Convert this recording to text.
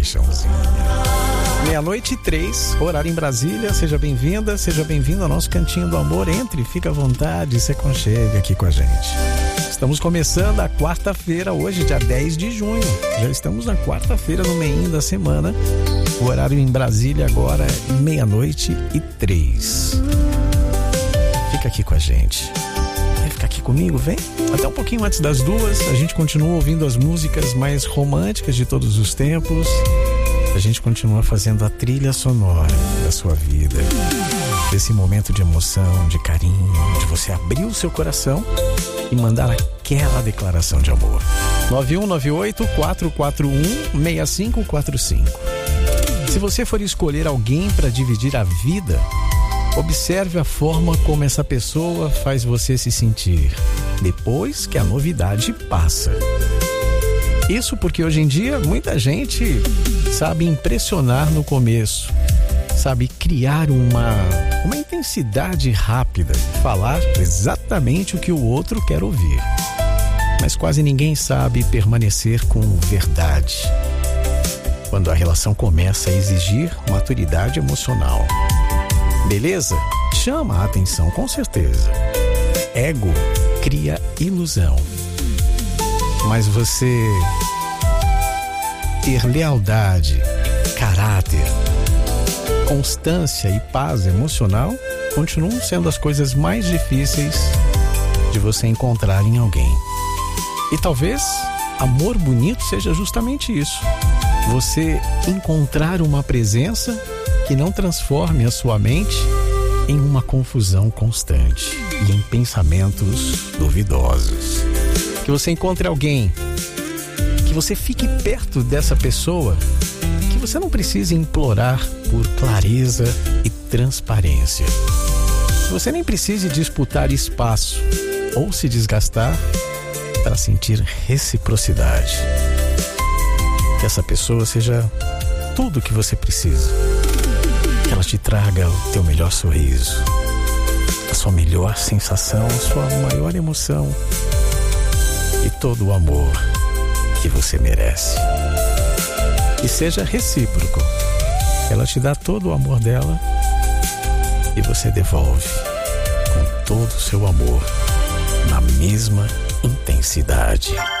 paixãozinha. 00:03, horário em Brasília. Seja bem-vinda, seja bem-vindo ao nosso Cantinho do Amor. Entre, fica à vontade, se aconchegue aqui com a gente. Estamos começando a quarta-feira, hoje, dia 10 de junho. Já estamos na quarta-feira, no meio da semana. O horário em Brasília agora é 00:03. Fica aqui com a gente. Vai ficar aqui comigo? Vem. Até um pouquinho antes das 2, a gente continua ouvindo as músicas mais românticas de todos os tempos. A gente continua fazendo a trilha sonora da sua vida, desse momento de emoção, de carinho, de você abrir o seu coração e mandar aquela declaração de amor. 9198-441-6545. Se você for escolher alguém para dividir a vida, observe a forma como essa pessoa faz você se sentir depois que a novidade passa. Isso porque hoje em dia muita gente sabe impressionar no começo, sabe criar uma intensidade rápida, falar exatamente o que o outro quer ouvir. Mas quase ninguém sabe permanecer com verdade quando a relação começa a exigir maturidade emocional. Beleza? Chama a atenção, com certeza. Ego cria ilusão. Mas você ter lealdade, caráter, constância e paz emocional continuam sendo as coisas mais difíceis de você encontrar em alguém. E talvez amor bonito seja justamente isso. Você encontrar uma presença que não transforme a sua mente em uma confusão constante e em pensamentos duvidosos. Que você encontre alguém, que você fique perto dessa pessoa, que você não precise implorar por clareza e transparência. Que você nem precise disputar espaço ou se desgastar para sentir reciprocidade. Que essa pessoa seja tudo o que você precisa. Que ela te traga o teu melhor sorriso, a sua melhor sensação, a sua maior emoção e todo o amor que você merece. Que seja recíproco. Ela te dá todo o amor dela e você devolve com todo o seu amor na mesma intensidade.